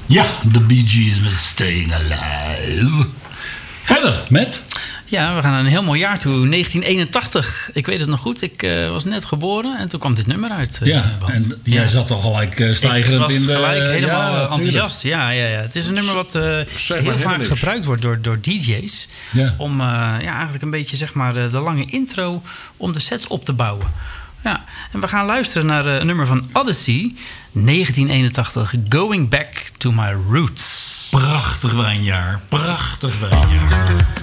Ja, de Bee Gees met Staying Alive. Verder met... Ja, we gaan naar een heel mooi jaar toe. 1981. Ik weet het nog goed. Ik was net geboren en toen kwam dit nummer uit. En jij zat toch gelijk stijgerend in de... Ik was gelijk helemaal enthousiast. Ja. Het is een nummer wat heel vaak gebruikt wordt door DJ's. Ja. Om eigenlijk een beetje zeg maar de lange intro om de sets op te bouwen. Ja, en we gaan luisteren naar een nummer van Odyssey, 1981, Going Back to My Roots. Prachtig wijnjaar.